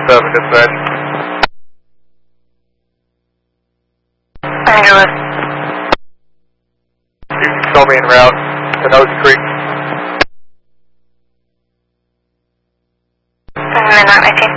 7, dispatch. Angeles. You can show me en route to Nose Creek. Midnight 19.